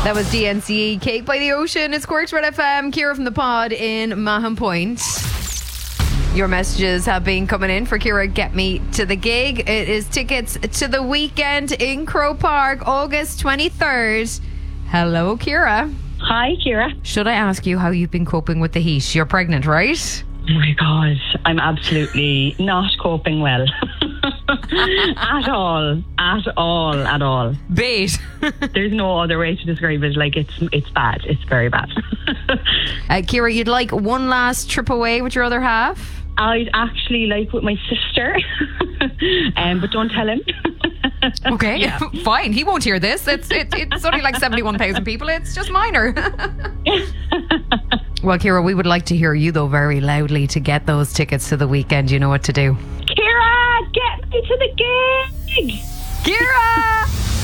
That was DNCE, Cake by the Ocean. It's Quirks Red FM. Ciara from the pod in Mahon Point. Your messages have been coming in for Ciara Get Me to the Gig. It is tickets to the weekend in Croke Park, August 23rd. Hello, Ciara. Hi, Ciara. Should I ask you how you've been coping with the heat? You're pregnant, right? Oh my God, I'm absolutely not coping well. At all. Bait. There's no other way to describe it. Like, it's bad. It's very bad. Ciara, you'd like one last trip away with your other half? I'd actually like with my sister, but don't tell him. Okay, Yeah. fine. He won't hear this. It's only like 71,000 people. It's just minor. Well, Ciara, we would like to hear you, though, very loudly to get those tickets to the weekend. You know what to do. Ciara, get me to the gig! Ciara!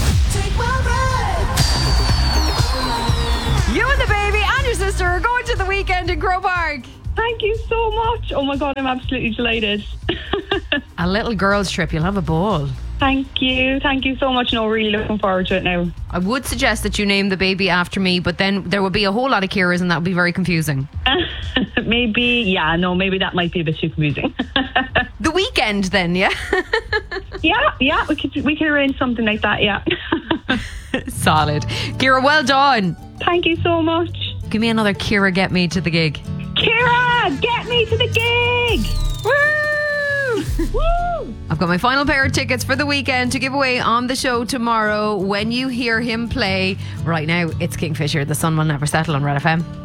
You and the baby and your sister are going to the weekend in Croke Park. Thank you so much. Oh my God, I'm absolutely delighted. A little girls' trip. You'll have a ball. Thank you so much. No, really looking forward to it now. I would suggest that you name the baby after me, but then there would be a whole lot of Ciaras and that would be very confusing. Maybe that might be a bit too confusing. The weekend then, yeah? yeah, we can arrange something like that, yeah. Solid. Ciara, well done. Thank you so much. Give me another Ciara Get Me to the Gig. Ciara, get me to the gig! Woo! Woo! I've got my final pair of tickets for the weekend to give away on the show tomorrow when you hear him play. Right now, it's Kingfisher. The sun will never settle on Red FM.